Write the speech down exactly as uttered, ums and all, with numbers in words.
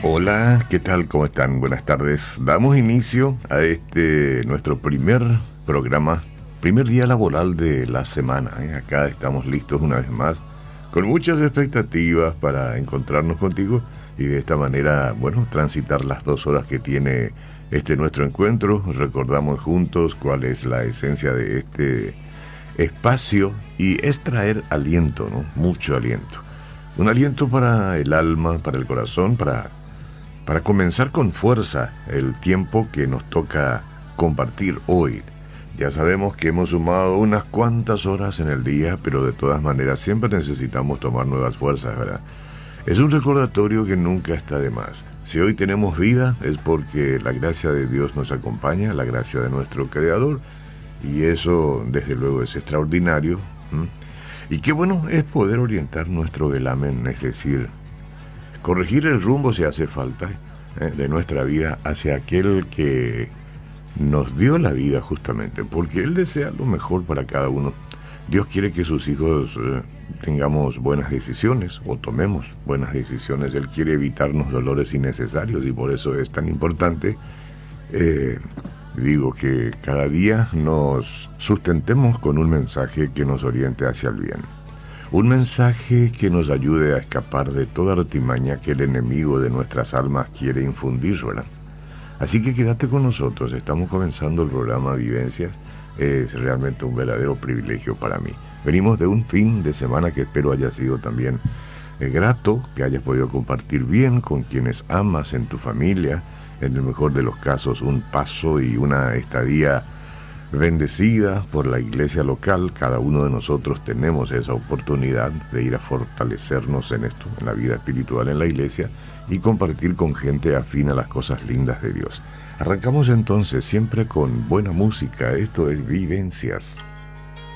Hola, ¿qué tal? ¿Cómo están? Buenas tardes. Damos inicio a este nuestro primer programa, primer día laboral de la semana. ¿eh? Acá estamos listos una vez más, con muchas expectativas para encontrarnos contigo y de esta manera, bueno, transitar las dos horas que tiene este nuestro encuentro. Recordamos juntos cuál es la esencia de este espacio y es traer aliento, ¿no? Mucho aliento. Un aliento para el alma, para el corazón, para Para comenzar con fuerza el tiempo que nos toca compartir hoy. Ya sabemos que hemos sumado unas cuantas horas en el día, pero de todas maneras siempre necesitamos tomar nuevas fuerzas, ¿verdad? Es un recordatorio que nunca está de más. Si hoy tenemos vida es porque la gracia de Dios nos acompaña, la gracia de nuestro Creador, y eso desde luego es extraordinario. ¿m? Y qué bueno es poder orientar nuestro velamen, es decir, corregir el rumbo si hace falta eh, de nuestra vida hacia aquel que nos dio la vida justamente, porque Él desea lo mejor para cada uno. Dios quiere que sus hijos eh, tengamos buenas decisiones o tomemos buenas decisiones. Él quiere evitarnos dolores innecesarios y por eso es tan importante, eh, digo, que cada día nos sustentemos con un mensaje que nos oriente hacia el bien. Un mensaje que nos ayude a escapar de toda artimaña que el enemigo de nuestras almas quiere infundir, ¿verdad? Así que quédate con nosotros, estamos comenzando el programa Vivencias, es realmente un verdadero privilegio para mí. Venimos de un fin de semana que espero haya sido también eh, grato, que hayas podido compartir bien con quienes amas en tu familia, en el mejor de los casos un paso y una estadía bendecida por la iglesia local. Cada uno de nosotros tenemos esa oportunidad de ir a fortalecernos en esto, en la vida espiritual en la iglesia y compartir con gente afín a las cosas lindas de Dios. Arrancamos entonces siempre con buena música. Esto es Vivencias.